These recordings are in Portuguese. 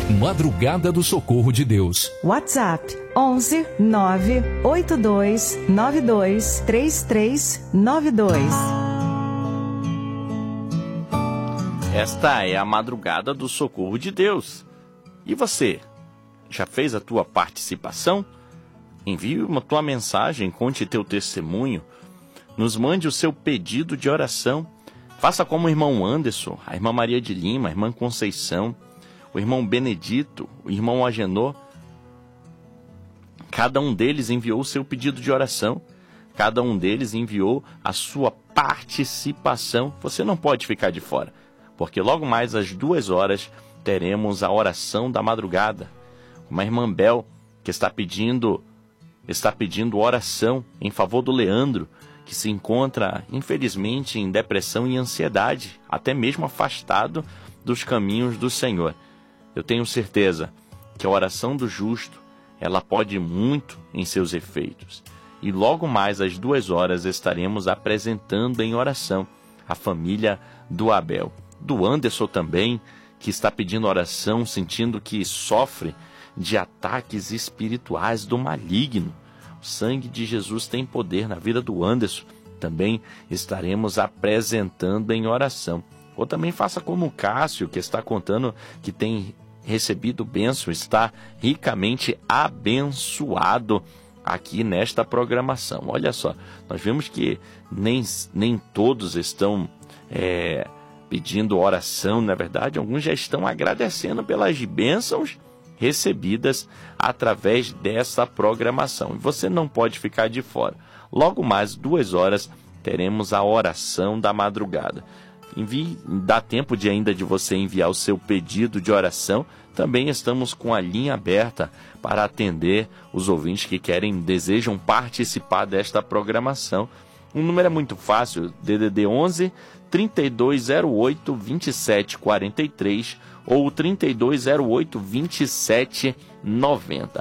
Madrugada do Socorro de Deus. WhatsApp 11 982 92 3392. Esta é a Madrugada do Socorro de Deus. E você, já fez a tua participação? Envie uma tua mensagem, conte teu testemunho, nos mande o seu pedido de oração. Faça como o irmão Anderson, a irmã Maria de Lima, a irmã Conceição, o irmão Benedito, o irmão Agenor. Cada um deles enviou o seu pedido de oração. Cada um deles enviou a sua participação. Você não pode ficar de fora, porque logo mais às 2 teremos a oração da madrugada. Uma irmã Bel que está pedindo oração em favor do Leandro, que se encontra, infelizmente, em depressão e ansiedade, até mesmo afastado dos caminhos do Senhor. Eu tenho certeza que a oração do justo, ela pode muito em seus efeitos. E logo mais às 2 estaremos apresentando em oração a família do Abel. Do Anderson também, que está pedindo oração, sentindo que sofre de ataques espirituais do maligno. O sangue de Jesus tem poder na vida do Anderson. Também estaremos apresentando em oração. Ou também faça como o Cássio, que está contando que tem recebido bênção, está ricamente abençoado aqui nesta programação. Olha só, nós vemos que nem todos estão pedindo oração, na verdade, alguns já estão agradecendo pelas bênçãos recebidas através dessa programação. E você não pode ficar de fora. Logo mais 2 teremos a oração da madrugada. Dá tempo ainda de você enviar o seu pedido de oração. Também estamos com a linha aberta para atender os ouvintes que desejam participar desta programação. O número é muito fácil, DDD 11 3208 2743 ou 3208 2790.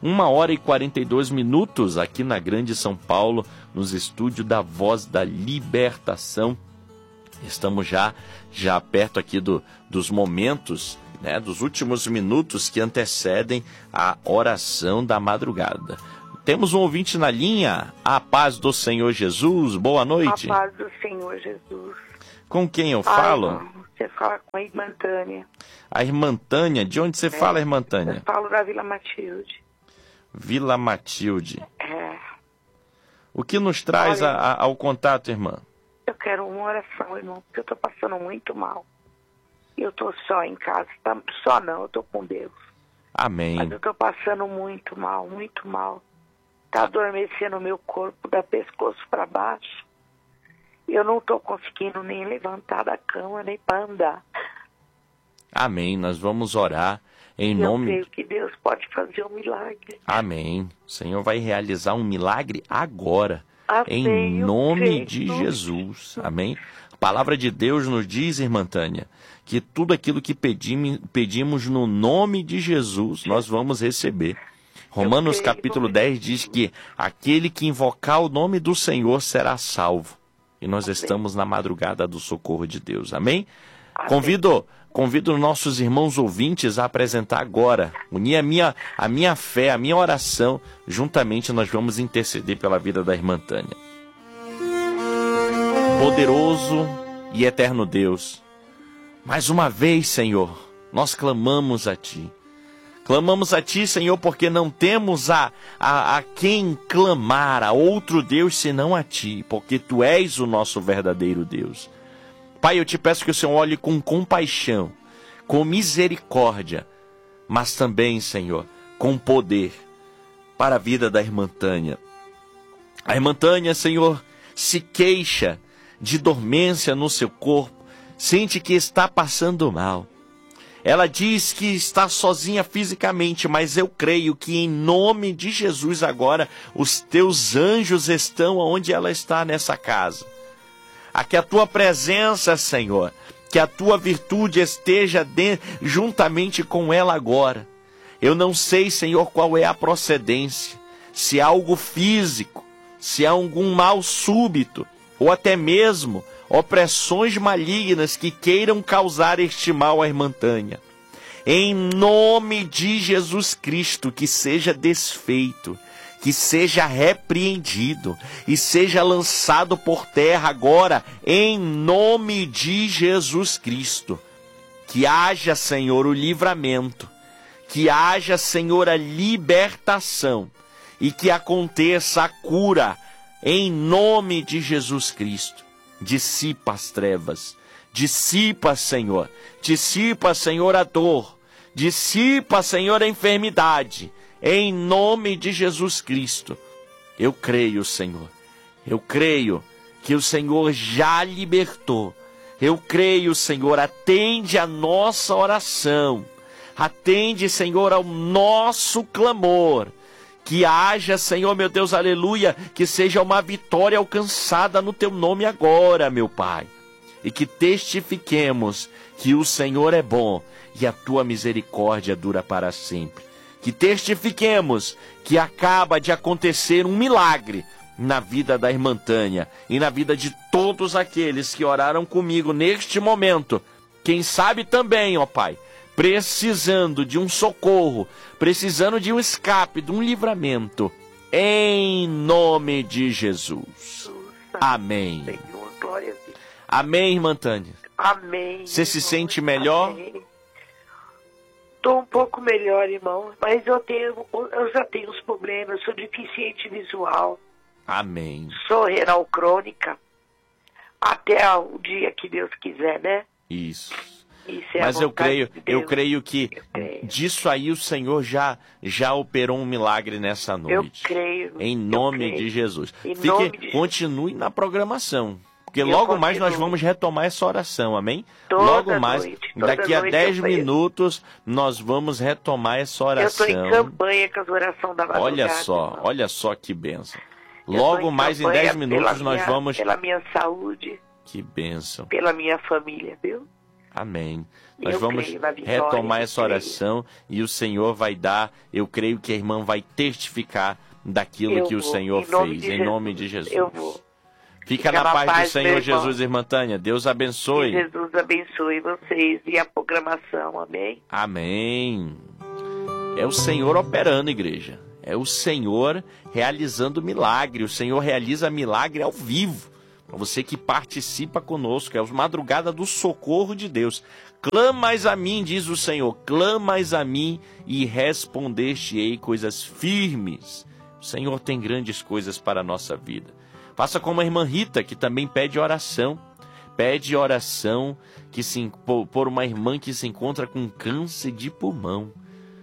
1h42 aqui na Grande São Paulo, nos estúdios da Voz da Libertação. Estamos já perto aqui dos momentos, dos últimos minutos que antecedem a oração da madrugada. Temos um ouvinte na linha. A paz do Senhor Jesus. Boa noite. A paz do Senhor Jesus. Com quem eu falo? Irmão, você fala com a irmã Tânia. A irmã Tânia? De onde você fala, irmã Tânia? Eu falo da Vila Matilde. Vila Matilde. O que nos traz ao contato, irmã? Eu quero uma oração, irmão, porque eu estou passando muito mal. Eu estou só em casa. Só não, eu estou com Deus. Amém. Mas eu estou passando muito mal, muito mal. Está adormecendo o meu corpo, da pescoço para baixo. Eu não estou conseguindo nem levantar da cama, nem para andar. Amém. Nós vamos orar em nome... Eu creio que Deus pode fazer um milagre. Amém. O Senhor vai realizar um milagre agora. Em nome de Jesus. Amém. A palavra de Deus nos diz, irmã Tânia, que tudo aquilo que pedimos no nome de Jesus, nós vamos receber. Romanos capítulo 10 diz que aquele que invocar o nome do Senhor será salvo. E nós estamos na madrugada do socorro de Deus. Amém? Convido nossos irmãos ouvintes a apresentar agora, unir a minha fé, a minha oração, juntamente nós vamos interceder pela vida da irmã Tânia. Poderoso e eterno Deus, mais uma vez, Senhor, nós clamamos a Ti. Clamamos a Ti, Senhor, porque não temos a quem clamar, a outro Deus senão a Ti, porque Tu és o nosso verdadeiro Deus. Pai, eu te peço que o Senhor olhe com compaixão, com misericórdia, mas também, Senhor, com poder para a vida da irmã Tânia. A irmã Tânia, Senhor, se queixa de dormência no seu corpo, sente que está passando mal. Ela diz que está sozinha fisicamente, mas eu creio que em nome de Jesus agora os teus anjos estão onde ela está nessa casa. Que a tua presença, Senhor, que a tua virtude esteja juntamente com ela agora. Eu não sei, Senhor, qual é a procedência, se é algo físico, se é algum mal súbito, ou até mesmo opressões malignas que queiram causar este mal à irmã Tânia. em nome de Jesus Cristo, que seja desfeito, que seja repreendido e seja lançado por terra agora, em nome de Jesus Cristo. Que haja, Senhor, o livramento, que haja, Senhor, a libertação e que aconteça a cura, em nome de Jesus Cristo. Dissipa as trevas, dissipa, Senhor, a dor, dissipa, Senhor, a enfermidade, em nome de Jesus Cristo. Eu creio, Senhor, eu creio que o Senhor já libertou. Eu creio, Senhor, atende a nossa oração, atende, Senhor, ao nosso clamor. Que haja, Senhor, meu Deus, aleluia, que seja uma vitória alcançada no Teu nome agora, meu Pai. E que testifiquemos que o Senhor é bom e a Tua misericórdia dura para sempre. Que testifiquemos que acaba de acontecer um milagre na vida da irmã Tânia e na vida de todos aqueles que oraram comigo neste momento. Quem sabe também, ó Pai, precisando de um socorro, precisando de um escape, de um livramento, em nome de Jesus. Amém. Senhor, glória a Deus. Amém, irmã Tânia. Amém. Você se sente melhor? Estou um pouco melhor, irmão, mas eu já tenho os problemas, sou deficiente visual. Amém. Sou renal crônica, até o dia que Deus quiser, né? Isso. É, mas eu creio que disso aí o Senhor já operou um milagre nessa noite. Eu creio. Em nome de Jesus. Continue na programação. Porque logo mais nós vamos retomar essa oração, amém? Logo mais, daqui a 10 minutos, nós vamos retomar essa oração. Eu estou em campanha com as orações da madrugada. Olha só que bênção. Logo mais em 10 minutos nós vamos... Pela minha saúde. Que bênção. Pela minha família, viu? Amém. Nós vamos retomar essa oração e o Senhor vai dar, eu creio que a irmã vai testificar daquilo que o Senhor fez, em nome de Jesus. Eu vou. Fica na paz do Senhor Jesus, irmã Tânia. Deus abençoe. Que Jesus abençoe vocês e a programação, amém? Amém. É o Senhor operando, igreja. É o Senhor realizando milagre. O Senhor realiza milagre ao vivo. Para você que participa conosco, é a madrugada do socorro de Deus. Clamais a mim, diz o Senhor, clamais a mim e respondeste-ei coisas firmes. O Senhor tem grandes coisas para a nossa vida. Faça como a irmã Rita, que também pede oração. Pede oração por uma irmã que se encontra com câncer de pulmão.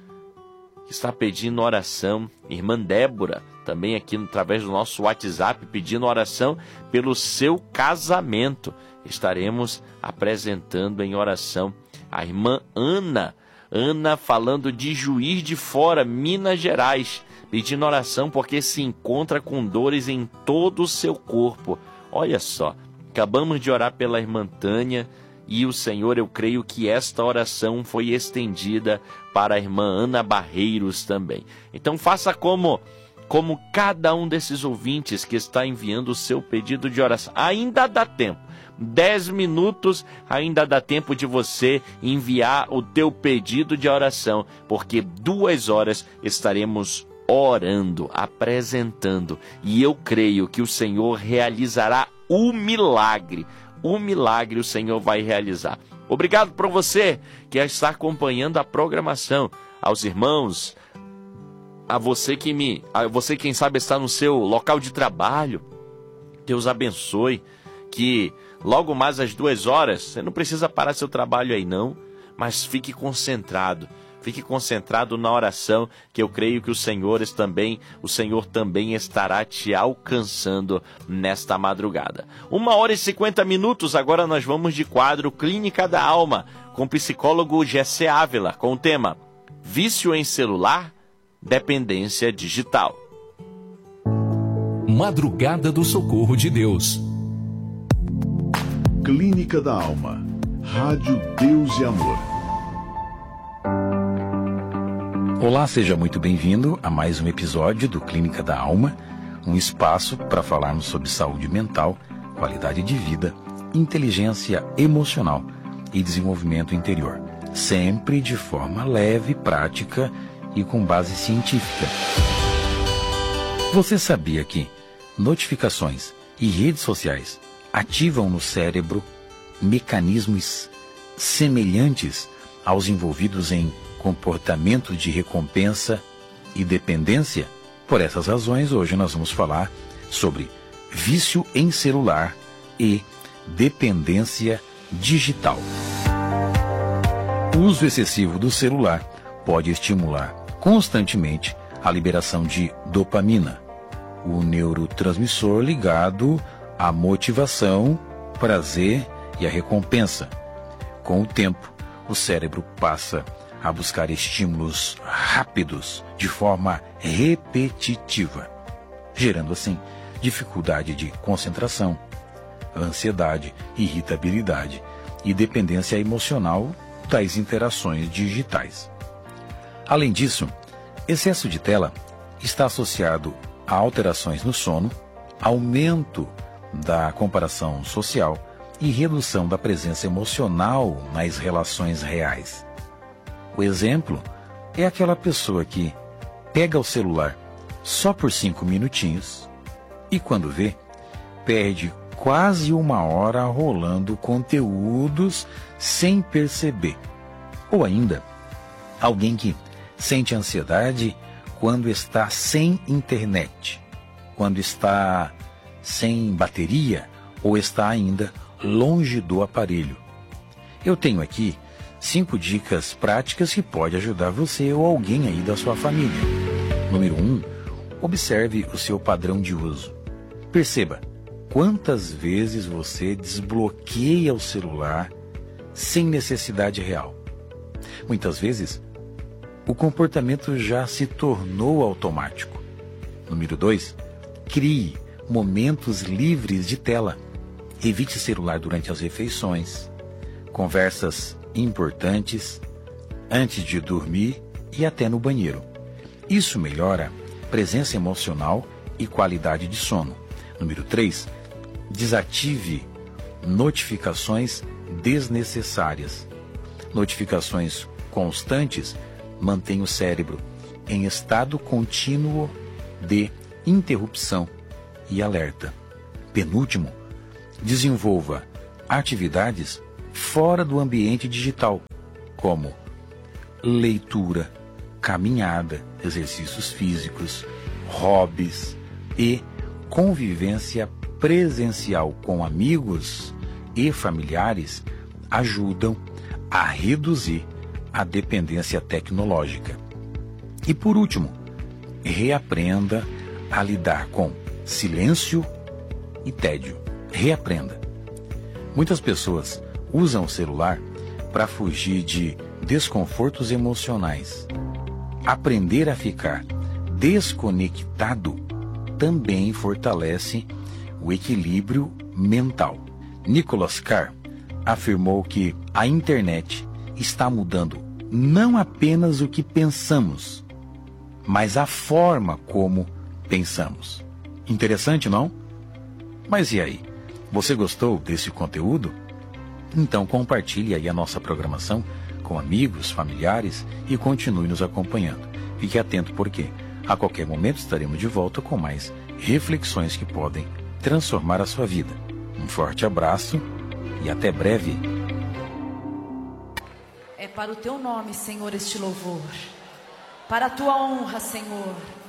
Está pedindo oração. Irmã Débora, também aqui através do nosso WhatsApp, pedindo oração pelo seu casamento. Estaremos apresentando em oração a irmã Ana falando de Juiz de Fora, Minas Gerais, pedindo oração porque se encontra com dores em todo o seu corpo. Olha só, acabamos de orar pela irmã Tânia e o Senhor, eu creio que esta oração foi estendida para a irmã Ana Barreiros também. Então faça como cada um desses ouvintes que está enviando o seu pedido de oração. Ainda dá tempo. 10 minutos ainda dá tempo de você enviar o teu pedido de oração, porque 2 horas estaremos orando, apresentando, e eu creio que o Senhor realizará o milagre. O milagre o Senhor vai realizar. Obrigado por você que está acompanhando a programação, aos irmãos, a você quem sabe está no seu local de trabalho. Deus abençoe, que logo mais às 2 horas, você não precisa parar seu trabalho aí não, mas fique concentrado na oração, que eu creio que o Senhor também estará te alcançando nesta madrugada. 1h50, agora nós vamos de quadro Clínica da Alma, com o psicólogo Gessé Ávila, com o tema Vício em Celular, Dependência Digital. Madrugada do Socorro de Deus. Clínica da Alma. Rádio Deus e Amor. Olá, seja muito bem-vindo a mais um episódio do Clínica da Alma, um espaço para falarmos sobre saúde mental, qualidade de vida, inteligência emocional e desenvolvimento interior. sempre de forma leve, prática e com base científica. Você sabia que notificações e redes sociais ativam no cérebro mecanismos semelhantes aos envolvidos em comportamento de recompensa e dependência? Por essas razões, hoje nós vamos falar sobre vício em celular e dependência digital. O uso excessivo do celular pode estimular constantemente a liberação de dopamina, o neurotransmissor ligado à motivação, prazer e à recompensa. Com o tempo, o cérebro passa a buscar estímulos rápidos de forma repetitiva, gerando assim dificuldade de concentração, ansiedade, irritabilidade e dependência emocional das interações digitais. Além disso, excesso de tela está associado a alterações no sono, aumento da comparação social e redução da presença emocional nas relações reais. O exemplo é aquela pessoa que pega o celular só por 5 minutinhos e, quando vê, perde quase 1 hora rolando conteúdos sem perceber. Ou ainda, alguém que sente ansiedade quando está sem internet, quando está sem bateria ou está ainda longe do aparelho. Eu tenho aqui 5 dicas práticas que podem ajudar você ou alguém aí da sua família. Número 1, observe o seu padrão de uso. Perceba quantas vezes você desbloqueia o celular sem necessidade real. Muitas vezes, o comportamento já se tornou automático. Número 2, crie momentos livres de tela. Evite celular durante as refeições, conversas importantes, antes de dormir e até no banheiro. Isso melhora presença emocional e qualidade de sono. Número 3, desative notificações desnecessárias. Notificações constantes mantêm o cérebro em estado contínuo de interrupção e alerta. Penúltimo, desenvolva atividades fora do ambiente digital, como leitura, caminhada, exercícios físicos, hobbies e convivência presencial com amigos e familiares ajudam a reduzir a dependência tecnológica. E por último, reaprenda a lidar com silêncio e tédio. Reaprenda. Muitas pessoas usam o celular para fugir de desconfortos emocionais. Aprender a ficar desconectado também fortalece o equilíbrio mental. Nicholas Carr afirmou que a internet está mudando não apenas o que pensamos, mas a forma como pensamos. Interessante, não? Mas e aí? Você gostou desse conteúdo? Então compartilhe aí a nossa programação com amigos, familiares e continue nos acompanhando. Fique atento porque a qualquer momento estaremos de volta com mais reflexões que podem transformar a sua vida. Um forte abraço e até breve. É para o teu nome, Senhor, este louvor. Para a tua honra, Senhor.